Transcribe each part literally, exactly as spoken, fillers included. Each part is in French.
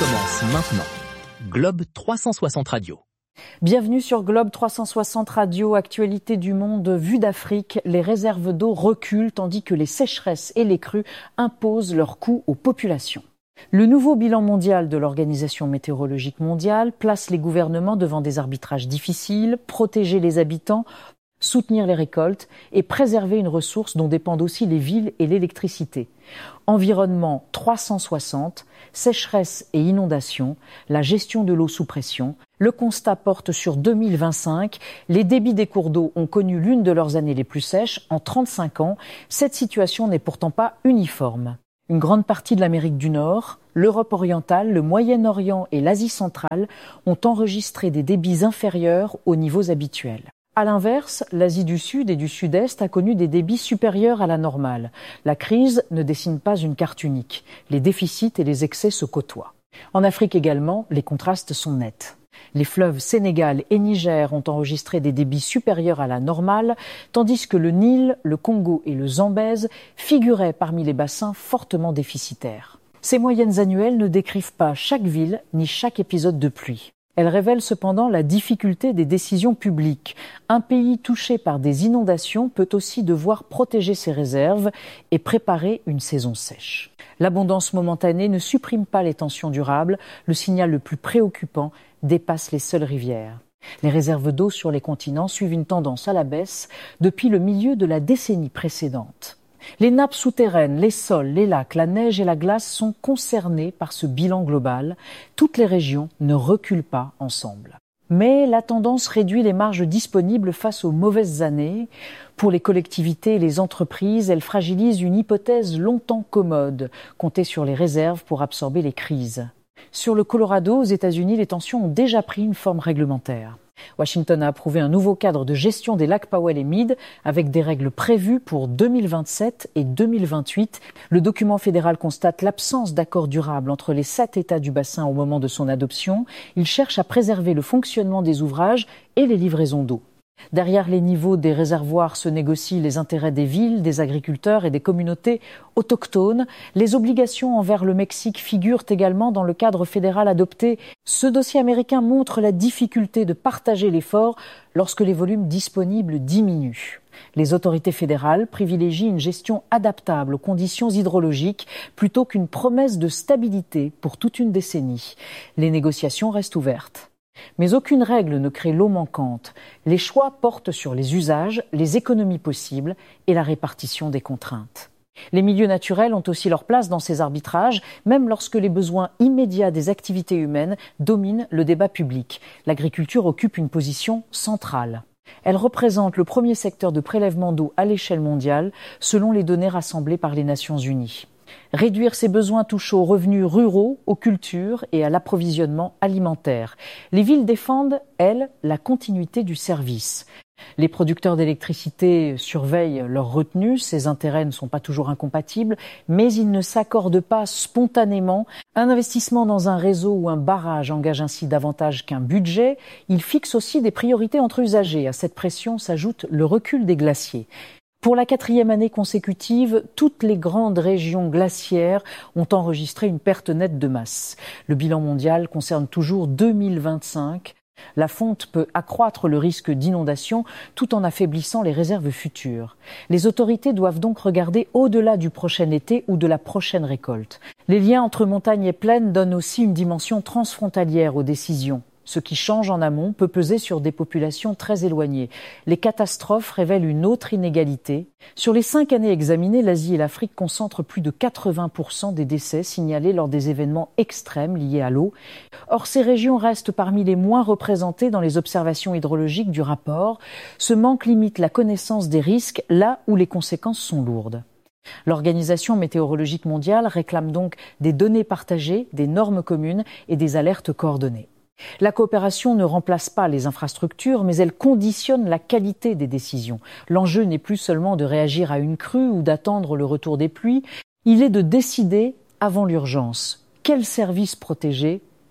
commence maintenant. Globe trois cent soixante Radio. Bienvenue sur Globe trois cent soixante Radio, actualité du monde vue d'Afrique. Les réserves d'eau reculent tandis que les sécheresses et les crues imposent leurs coûts aux populations. Le nouveau bilan mondial de l'Organisation météorologique mondiale place les gouvernements devant des arbitrages difficiles, protéger les habitants, soutenir les récoltes et préserver une ressource dont dépendent aussi les villes et l'électricité. Environnement trois cent soixante, sécheresse et inondations, la gestion de l'eau sous pression. Le constat porte sur deux mille vingt-cinq. Les débits des cours d'eau ont connu l'une de leurs années les plus sèches en trente-cinq ans. Cette situation n'est pourtant pas uniforme. Une grande partie de l'Amérique du Nord, l'Europe orientale, le Moyen-Orient et l'Asie centrale ont enregistré des débits inférieurs aux niveaux habituels. À l'inverse, l'Asie du Sud et du Sud-Est a connu des débits supérieurs à la normale. La crise ne dessine pas une carte unique. Les déficits et les excès se côtoient. En Afrique également, les contrastes sont nets. Les fleuves Sénégal et Niger ont enregistré des débits supérieurs à la normale, tandis que le Nil, le Congo et le Zambèze figuraient parmi les bassins fortement déficitaires. Ces moyennes annuelles ne décrivent pas chaque ville ni chaque épisode de pluie. Elles révèlent cependant la difficulté des décisions publiques. Un pays touché par des inondations peut aussi devoir protéger ses réserves et préparer une saison sèche. L'abondance momentanée ne supprime pas les tensions durables. Le signal le plus préoccupant dépasse les seules rivières. Les réserves d'eau sur les continents suivent une tendance à la baisse depuis le milieu de la décennie précédente. Les nappes souterraines, les sols, les lacs, la neige et la glace sont concernés par ce bilan global. Toutes les régions ne reculent pas ensemble. Mais la tendance réduit les marges disponibles face aux mauvaises années. Pour les collectivités et les entreprises, elle fragilise une hypothèse longtemps commode, compter sur les réserves pour absorber les crises. Sur le Colorado, aux États-Unis, les tensions ont déjà pris une forme réglementaire. Washington a approuvé un nouveau cadre de gestion des lacs Powell et Meade avec des règles prévues pour deux mille vingt-sept et deux mille vingt-huit. Le document fédéral constate l'absence d'accord durable entre les sept États du bassin au moment de son adoption. Il cherche à préserver le fonctionnement des ouvrages et les livraisons d'eau. Derrière les niveaux des réservoirs se négocient les intérêts des villes, des agriculteurs et des communautés autochtones. Les obligations envers le Mexique figurent également dans le cadre fédéral adopté. Ce dossier américain montre la difficulté de partager l'effort lorsque les volumes disponibles diminuent. Les autorités fédérales privilégient une gestion adaptable aux conditions hydrologiques plutôt qu'une promesse de stabilité pour toute une décennie. Les négociations restent ouvertes. Mais aucune règle ne crée l'eau manquante. Les choix portent sur les usages, les économies possibles et la répartition des contraintes. Les milieux naturels ont aussi leur place dans ces arbitrages, même lorsque les besoins immédiats des activités humaines dominent le débat public. L'agriculture occupe une position centrale. Elle représente le premier secteur de prélèvement d'eau à l'échelle mondiale, selon les données rassemblées par les Nations Unies. Réduire ses besoins touche aux revenus ruraux, aux cultures et à l'approvisionnement alimentaire. Les villes défendent, elles, la continuité du service. Les producteurs d'électricité surveillent leurs retenues, ces intérêts ne sont pas toujours incompatibles, mais ils ne s'accordent pas spontanément. Un investissement dans un réseau ou un barrage engage ainsi davantage qu'un budget. Il fixe aussi des priorités entre usagers. À cette pression s'ajoute le recul des glaciers. Pour la quatrième année consécutive, toutes les grandes régions glaciaires ont enregistré une perte nette de masse. Le bilan mondial concerne toujours deux mille vingt-cinq. La fonte peut accroître le risque d'inondation tout en affaiblissant les réserves futures. Les autorités doivent donc regarder au-delà du prochain été ou de la prochaine récolte. Les liens entre montagne et plaine donnent aussi une dimension transfrontalière aux décisions. Ce qui change en amont peut peser sur des populations très éloignées. Les catastrophes révèlent une autre inégalité. Sur les cinq années examinées, l'Asie et l'Afrique concentrent plus de quatre-vingts pour cent des décès signalés lors des événements extrêmes liés à l'eau. Or, ces régions restent parmi les moins représentées dans les observations hydrologiques du rapport. Ce manque limite la connaissance des risques là où les conséquences sont lourdes. L'Organisation météorologique mondiale réclame donc des données partagées, des normes communes et des alertes coordonnées. La coopération ne remplace pas les infrastructures, mais elle conditionne la qualité des décisions. L'enjeu n'est plus seulement de réagir à une crue ou d'attendre le retour des pluies, il est de décider avant l'urgence. Quels services protéger ?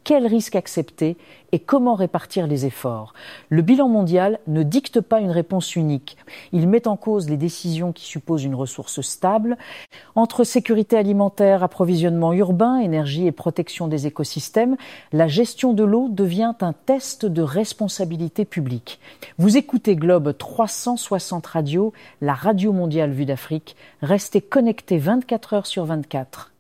Quels risques accepter et comment répartir les efforts? Le bilan mondial ne dicte pas une réponse unique. Il met en cause les décisions qui supposent une ressource stable. Entre sécurité alimentaire, approvisionnement urbain, énergie et protection des écosystèmes, la gestion de l'eau devient un test de responsabilité publique. Vous écoutez Globe trois cent soixante Radio, la radio mondiale vue d'Afrique. Restez connectés vingt-quatre heures sur vingt-quatre.